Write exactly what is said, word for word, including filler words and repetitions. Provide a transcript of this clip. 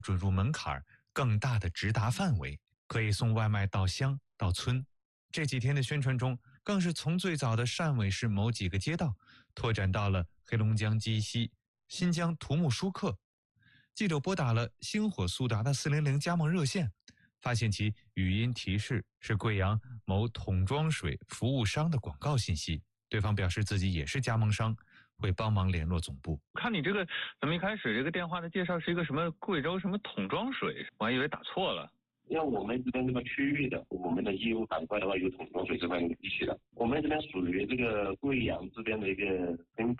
准入门槛，更大的直达范围，可以送外卖到乡到村。这几天的宣传中，更是从最早的汕尾市某几个街道，拓展到了黑龙江鸡西、新疆土木舒克。记者拨打了星火速达的四零零加盟热线，发现其语音提示是贵阳某桶装水服务商的广告信息。对方表示自己也是加盟商，会帮忙联络总部。 看你这个怎么一开始这个电话的介绍是一个什么贵州什么桶装水，我还以为打错了。 因为我们这边这个区域的，我们的业务板块的话有桶装水这边一起的，我们这边属于这个贵阳这边的一个分